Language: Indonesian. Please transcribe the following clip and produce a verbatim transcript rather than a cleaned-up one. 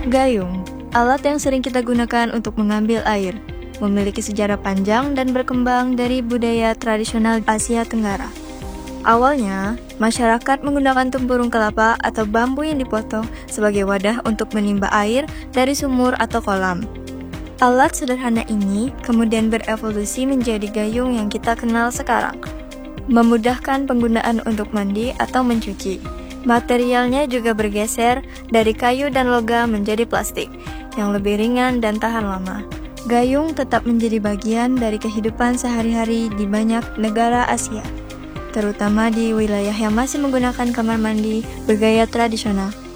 Gayung, alat yang sering kita gunakan untuk mengambil air, memiliki sejarah panjang dan berkembang dari budaya tradisional Asia Tenggara. Awalnya, masyarakat menggunakan tempurung kelapa atau bambu yang dipotong sebagai wadah untuk menimba air dari sumur atau kolam. Alat sederhana ini kemudian berevolusi menjadi gayung yang kita kenal sekarang, memudahkan penggunaan untuk mandi atau mencuci. Materialnya juga bergeser dari kayu dan logam menjadi plastik, yang lebih ringan dan tahan lama. Gayung tetap menjadi bagian dari kehidupan sehari-hari di banyak negara Asia, terutama di wilayah yang masih menggunakan kamar mandi bergaya tradisional.